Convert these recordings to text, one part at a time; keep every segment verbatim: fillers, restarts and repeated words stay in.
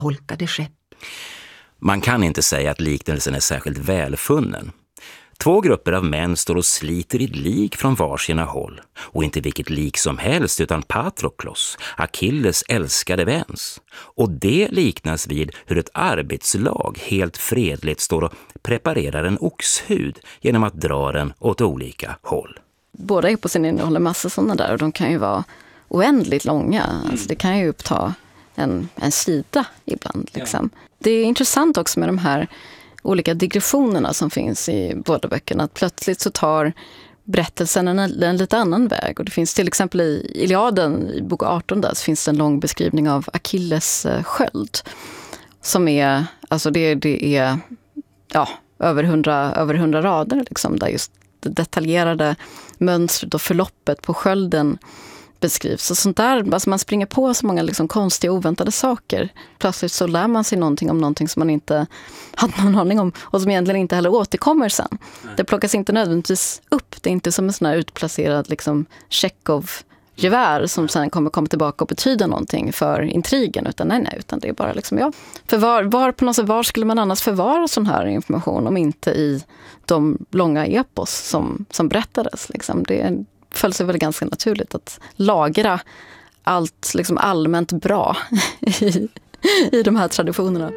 holkade skepp. Man kan inte säga att liknelsen är särskilt välfunnen. Två grupper av män står och sliter i lik från varsina håll. Och inte vilket lik som helst utan Patroklos, Achilles älskade väns. Och det liknas vid hur ett arbetslag helt fredligt står och preparerar en oxhud genom att dra den åt olika håll. Båda eposen innehåller massor sådana där och de kan ju vara oändligt långa. Mm. Alltså det kan ju uppta en, en sida ibland. Liksom. Ja. Det är intressant också med de här olika digressionerna som finns i båda böckerna. Att plötsligt så tar berättelsen en, en lite annan väg. Och det finns till exempel i Iliaden, i bok arton där, så finns det en lång beskrivning av Achilles sköld. Som är, alltså det, det är ja, över hundra, över hundra rader liksom, där just det detaljerade mönstret och förloppet på skölden beskrivs. Och sånt där, alltså man springer på så många liksom konstiga oväntade saker. Plötsligt så lär man sig någonting om någonting som man inte hade någon aning om och som egentligen inte heller återkommer sen. Nej. Det plockas inte nödvändigtvis upp. Det är inte som en sån här utplacerad liksom Chekhov-gevär som sen kommer komma tillbaka och betyda någonting för intrigen. Utan nej, nej, utan det är bara liksom, ja. För var, var, på något sätt, var skulle man annars förvara sån här information om inte i de långa epos som, som berättades? Liksom. Det är föll sig väl ganska naturligt att lagra allt liksom allmänt bra i, i de här traditionerna.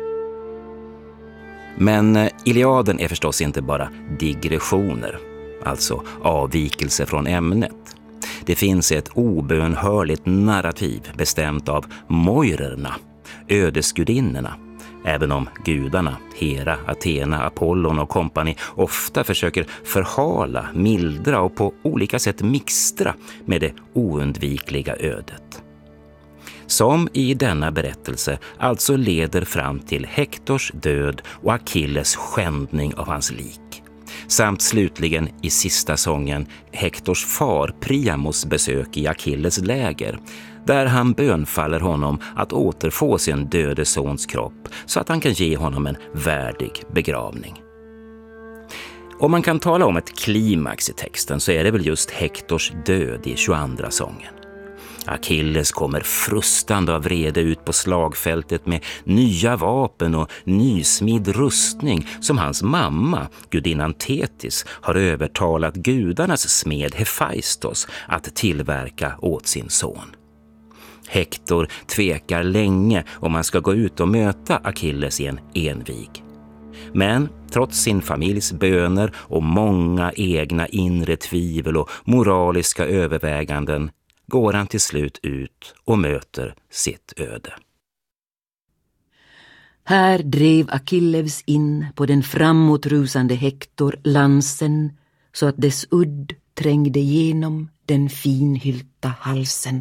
Men Iliaden är förstås inte bara digressioner, alltså avvikelse från ämnet. Det finns ett obönhörligt narrativ bestämt av moirerna, ödesgudinnorna. Även om gudarna, Hera, Athena, Apollon och kompani ofta försöker förhala, mildra och på olika sätt mixtra med det oundvikliga ödet. Som i denna berättelse alltså leder fram till Hektors död och Achilles skändning av hans lik. Samt slutligen i sista sången Hektors far Priamos besök i Achilles läger, där han bönfaller honom att återfå sin döde sons kropp så att han kan ge honom en värdig begravning. Om man kan tala om ett klimax i texten så är det väl just Hektors död i tjugoandra sången. Achilles kommer frustande av vrede ut på slagfältet med nya vapen och nysmidd rustning som hans mamma, gudinnan Thetis, har övertalat gudarnas smed Hephaistos att tillverka åt sin son. Hektor tvekar länge om han ska gå ut och möta Achilles i en envig. Men trots sin familjs böner och många egna inre tvivel och moraliska överväganden går han till slut ut och möter sitt öde. Här drev Achilles in på den framåtrusande Hektor lansen så att dess udd trängde genom den finhylta halsen.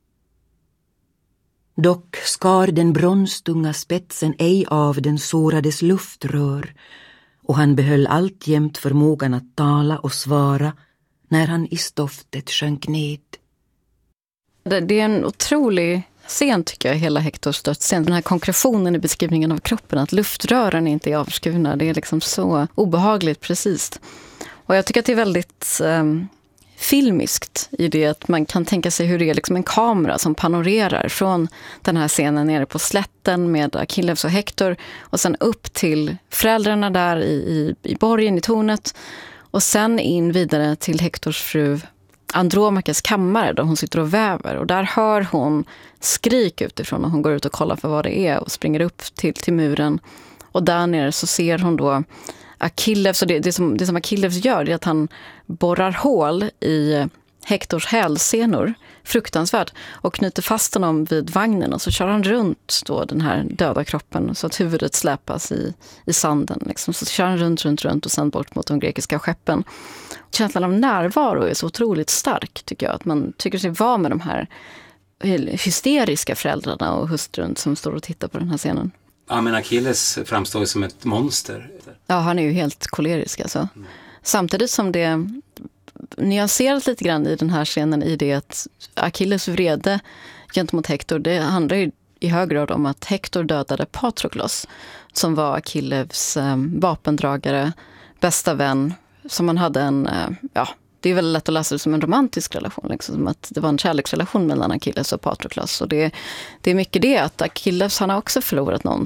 Dock skar den bronstunga spetsen ej av den sårades luftrör och han behöll alltjämt förmågan att tala och svara när han i stoftet sjönk ned. Det, det är en otrolig scen tycker jag, hela Hektors dödsscen. Den här konkretionen i beskrivningen av kroppen, att luftrören inte är avskurna, det är liksom så obehagligt precis. Och jag tycker att det är väldigt um, filmiskt i det att man kan tänka sig hur det är liksom en kamera som panorerar från den här scenen nere på slätten med Achilles och Hektor och sen upp till föräldrarna där i, i, i borgen, i tornet och sen in vidare till Hektors fru Andromakas kammare där hon sitter och väver och där hör hon skrik utifrån och hon går ut och kollar för vad det är och springer upp till, till muren och där nere så ser hon då Achilles, och det, det, som, det som Achilles gör är att han borrar hål i Hektors hälsenor, fruktansvärt, och knyter fast honom vid vagnen och så kör han runt då den här döda kroppen så att huvudet släpas i, i sanden. Liksom. Så kör han runt, runt, runt och sen bort mot de grekiska skeppen. Känslan av närvaro är så otroligt stark tycker jag, att man tycker sig vara med de här hysteriska föräldrarna och hustrun som står och tittar på den här scenen. Ja, men Achilles framstår ju som ett monster. Ja, han är ju helt kolerisk alltså. Mm. Samtidigt som det nyanserat lite grann i den här scenen i det att Achilles vrede gentemot Hektor, det handlar ju i hög grad om att Hektor dödade Patroklos som var Achilles eh, vapendragare, bästa vän, som man hade en, eh, ja, det är väldigt lätt att läsa det som en romantisk relation. Liksom, som att det var en kärleksrelation mellan Achilles och Patroklos. Och det, det är mycket det att Achilles, han har också förlorat någon